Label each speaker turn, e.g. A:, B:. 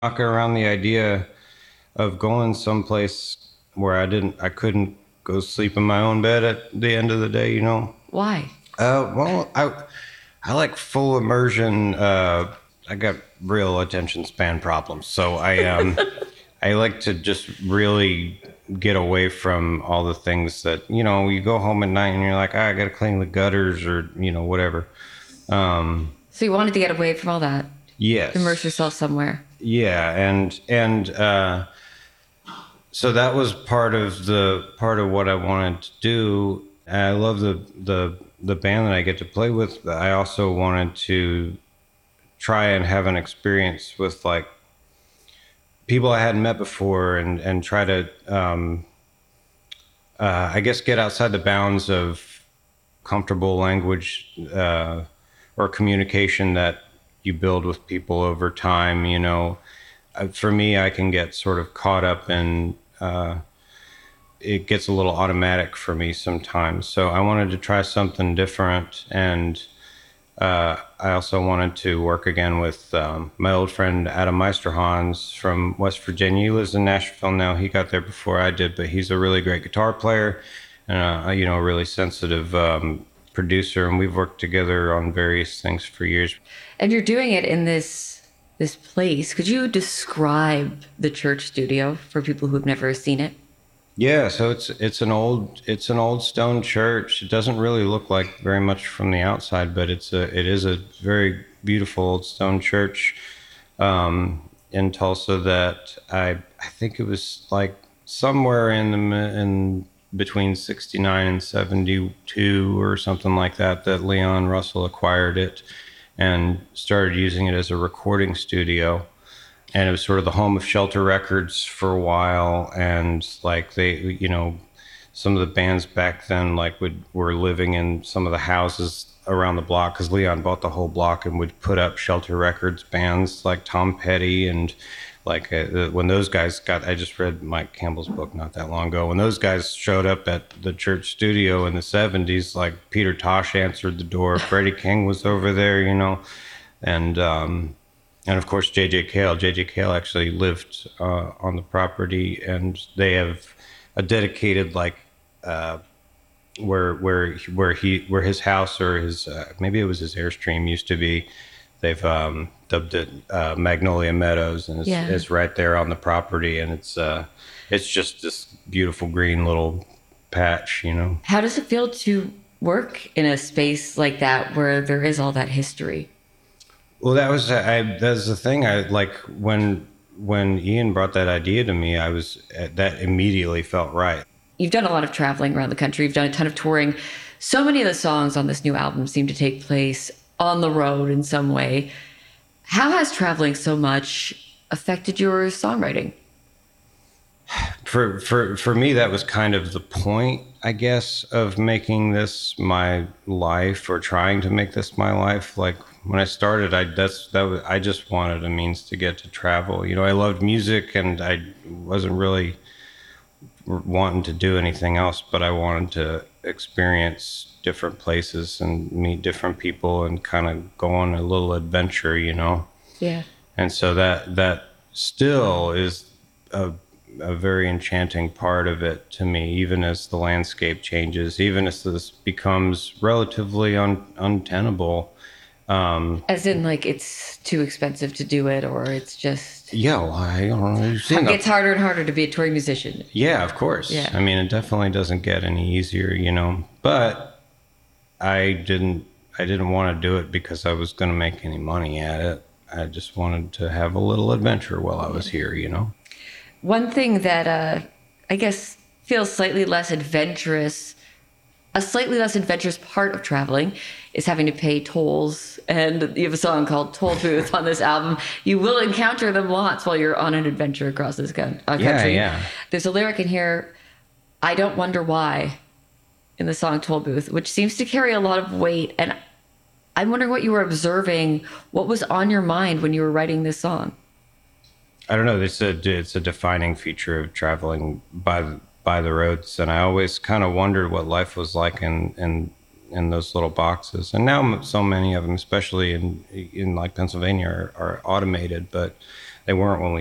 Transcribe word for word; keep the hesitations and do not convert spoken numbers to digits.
A: Knocking around the idea of going someplace where I didn't, I couldn't go sleep in my own bed at the end of the day, you know?
B: Why?
A: Uh, well, I, I like full immersion. Uh, I got real attention span problems, so I, um, I like to just really get away from all the things that, you know, you go home at night and you're like, ah, I got to clean the gutters or, you know, whatever. Um,
B: So you wanted to get away from all that, immerse yourself
A: yes.
B: somewhere.
A: Yeah. And, and, uh, so that was part of the part of what I wanted to do. I love the the the band that I get to play with. But I also wanted to try and have an experience with like people I hadn't met before, and and try to um, uh, I guess get outside the bounds of comfortable language uh, or communication that you build with people over time. You know, Uh, for me, I can get sort of caught up in. Uh, it gets a little automatic for me sometimes. So I wanted to try something different, and uh, I also wanted to work again with um, my old friend Adam Meisterhans from West Virginia. He lives in Nashville now. He got there before I did, but he's a really great guitar player and uh, you know, a really sensitive um, producer, and we've worked together on various things for years.
B: And you're doing it in this this place. Could you describe the church studio for people who've never seen it?
A: Yeah, so it's it's an old it's an old stone church. It doesn't really look like very much from the outside, but it's a it is a very beautiful old stone church um, in Tulsa that I I think it was like somewhere in the mi- in between sixty-nine and seventy-two or something like that that Leon Russell acquired it and started using it as a recording studio, and it was sort of the home of Shelter Records for a while. And like they, you know, some of the bands back then like would were living in some of the houses around the block because Leon bought the whole block and would put up Shelter Records bands like Tom Petty and like uh, when those guys got. I just read Mike Campbell's book not that long ago. When those guys showed up at the church studio in the seventies, like Peter Tosh answered the door, Freddie King was over there, you know, and um and of course J J Cale. J J Cale actually lived uh, on the property, and they have a dedicated like uh, where where where he where his house or his uh, maybe it was his Airstream used to be. They've um, dubbed it uh, Magnolia Meadows, and it's,
B: Yeah.
A: it's right there on the property, and it's uh, it's just this beautiful green little patch, you know.
B: How does it feel to work in a space like that where there is all that history?
A: Well, that was I. That's the thing. I like when when Ian brought that idea to me. I was that immediately felt right.
B: You've done a lot of traveling around the country. You've done a ton of touring. So many of the songs on this new album seem to take place on the road in some way. How has traveling so much affected your songwriting?
A: For for for me, that was kind of the point, I guess, of making this my life or trying to make this my life. Like when I started, I that's that was I just wanted a means to get to travel. You know, I loved music, and I wasn't really wanting to do anything else, but I wanted to experience different places and meet different people and kind of go on a little adventure, you know.
B: Yeah.
A: And so that that still is a a very enchanting part of it to me, even as the landscape changes, even as this becomes relatively un, untenable. Um,
B: As in, like, it's too expensive to do it, or it's just.
A: yeah, well, I don't know. You've seen
B: It
A: the
B: gets harder and harder to be a touring musician.
A: Yeah, of course.
B: Yeah.
A: I mean, it definitely doesn't get any easier, you know. But I didn't I didn't want to do it because I was going to make any money at it. I just wanted to have a little adventure while I was here, you know.
B: One thing that uh, I guess feels slightly less adventurous, a slightly less adventurous part of traveling is having to pay tolls. And you have a song called Toll Booth on this album. You will encounter them lots while you're on an adventure across this gun, uh,
A: Yeah,
B: country.
A: yeah.
B: There's a lyric in here, I don't wonder why, in the song Toll Booth, which seems to carry a lot of weight. And I'm wondering what you were observing, what was on your mind when you were writing this song?
A: I don't know. It's a it's a defining feature of traveling by the, by the roads, and I always kind of wondered what life was like in in in those little boxes. And now so many of them, especially in in like Pennsylvania, are, are automated. But they weren't when we